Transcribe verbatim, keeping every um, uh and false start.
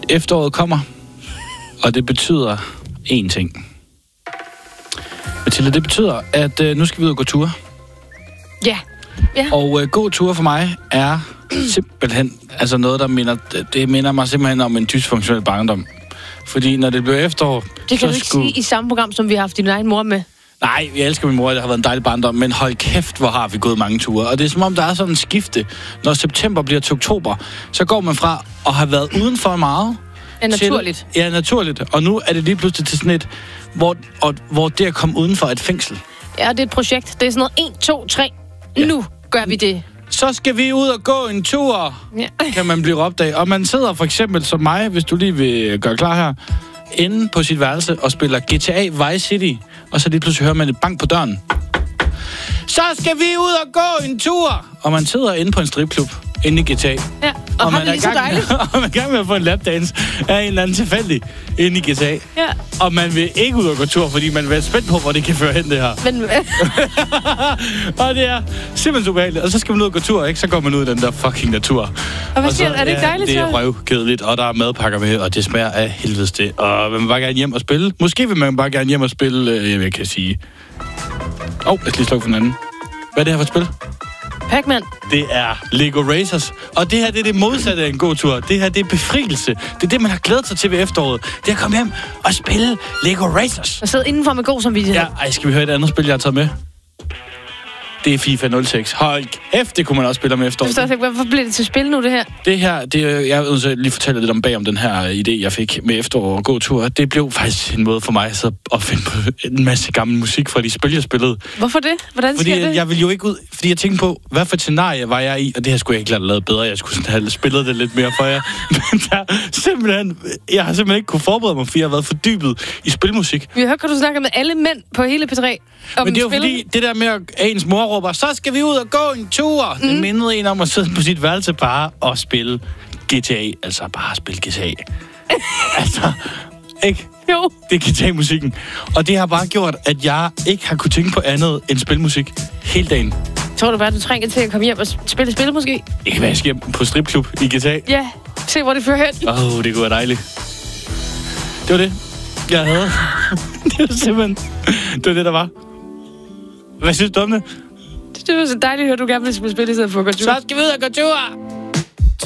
Efteråret kommer, og det betyder én ting. Mathilde, det betyder, at øh, nu skal vi ud og gå ture. Ja. ja. Og øh, gå ture for mig er simpelthen altså noget, der minder, det minder mig simpelthen om en dysfunktionel barndom. Fordi når det bliver efterår... Det kan du ikke skulle... sige i samme program, som vi har haft din egen mor med. Nej, jeg elsker min mor, det har været en dejlig barndom, men hold kæft, hvor har vi gået mange ture. Og det er som om, der er sådan en skifte. Når september bliver til oktober, så går man fra at have været udenfor meget... Ja, naturligt. Til, ja, naturligt. Og nu er det lige pludselig til sådan et, hvor, og, hvor det at komme udenfor et fængsel. Ja, det er et projekt. Det er sådan noget en, to, tre. Ja. Nu gør vi det. Så skal vi ud og gå en tur, ja. Kan man blive råbt af. Og man sidder for eksempel som mig, hvis du lige vil gøre klar her, inde på sit værelse og spiller G T A Vice City, og så lige pludselig hører man et bank på døren. Så skal vi ud og gå en tur! Og man sidder inde på en stripklub inde i G T A. Ja, og, og har det lige så dejligt. Og man er i gang med at få en lapdance af en eller anden tilfældig inde i G T A. Ja. Og man vil ikke ud og gå tur, fordi man vil være spændt på, hvor det kan føre hen, det her. Men... og det er simpelthen ubehageligt. Og så skal man ud og gå tur, ikke? Så går man ud i den der fucking natur. Og hvad siger du? Er det ikke dejligt, så? Det er røvkedeligt, og der er madpakker med, og det smager af helvedes det. Og man vil bare gerne hjem og spille. Måske vil man bare gerne hjem og spille, øh, jeg kan sige... Åh, oh, jeg skal lige slukke for den anden. Hvad er det her for et spil? Pac-Man. Det er Lego Racers. Og det her, det er det modsatte af en god tur. Det her, det er befrielse. Det er det, man har glædet sig til ved efteråret. Det er at komme hjem og spille Lego Racers. Og sidde indenfor med god samvittighed. Ja, ej, skal vi høre et andet spil, jeg har taget med? Det er FIFA nul seks. Hold kæft, det kunne man også spille om efteråret. Jeg forstår ikke, hvorfor bliver det til spil nu, det her? Det her, det, jeg vil lige fortælle lidt om bag om den her idé, jeg fik med efterår og god tur. Det blev faktisk en måde for mig så at finde på en masse gammel musik fra de spil, jeg spillede. Hvorfor det? Hvordan fordi sker det? Jeg ville jo ikke ud, fordi jeg tænkte på, hvad for et scenarie var jeg i, og det her skulle jeg ikke lade lavet bedre. Jeg skulle sådan have spillet det lidt mere for jer. Men der, simpelthen, jeg har simpelthen ikke kunne forberede mig, fordi jeg har været fordybet i spilmusik. Vi har hørt, at du snakker med alle mænd på hele P tre om Men det er jo spil. fordi, det der med, at ens mor råber, så skal vi ud og gå en tur. Mm. Det mindede en om at sidde på sit værelse bare og spille G T A. Altså bare spille G T A. altså, ikke? Jo. Det er G T A-musikken. Og det har bare gjort, at jeg ikke har kunne tænke på andet end spilmusik hele dagen. Tror du bare, du trænger til at komme hjem og spille spil måske? Jeg kan være hjem på stripklub i G T A. Ja, se hvor det fører hen. Åh, oh, det kunne være dejligt. Det var det, jeg havde. det var simpelthen... Det var det, der var. Hvad synes du om det? Det var så dejligt at høre, du gerne vil spille spil i stedet for at gå tur. Så skal vi ud og gå tur!